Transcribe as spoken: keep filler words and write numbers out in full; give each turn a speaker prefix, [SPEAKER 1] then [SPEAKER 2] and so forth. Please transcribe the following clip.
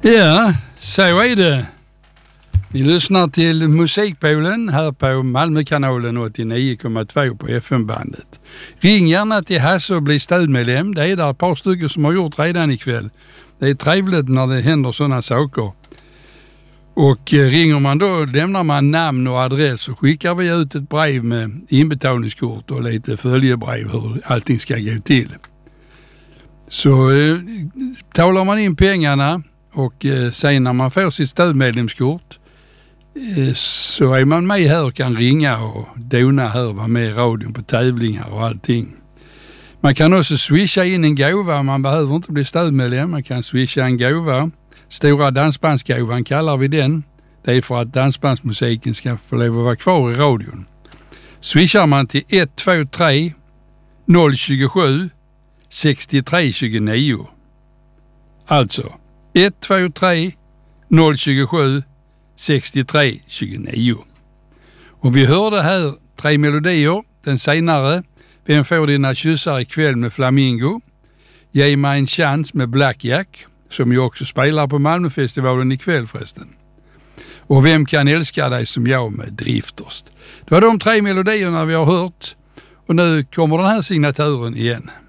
[SPEAKER 1] Ja, så är det. Vi lyssnar till Musikpolen här på Malmökanalen åttionio komma två på F M-bandet. Ring gärna till Hasse och bli stödmedlem. Det är där ett par stycken som har gjort redan ikväll. Det är trevligt när det händer sådana saker. Och ringer man då lämnar man namn och adress och skickar vi ut ett brev med inbetalningskort och lite följebrev hur allting ska gå till. Så eh, talar man in pengarna och eh, sen när man får sitt stödmedlemskort eh, så är man med här och kan ringa och dona här och vara med i radion på tävlingar och allting. Man kan också swisha in en gåva, man behöver inte bli stödmedlem, man kan swisha en gåva. Stora dansbandsgåvan kallar vi den. Det är för att dansbandsmusiken ska få lov att vara kvar i radion. Swishar man till ett två tre noll två sju sex tre två nio. Alltså ett två tre noll två sju sex tre två nio. Och vi hörde här tre melodier. Den senare, Vem får dina kyssar ikväll med Flamingo. Ge mig en chans med Blackjack, som ju också spelar på Malmöfestivalen ikväll förresten. Och Vem kan älska dig som jag med Drifters. Det var de tre melodierna vi har hört. Och nu kommer den här signaturen igen.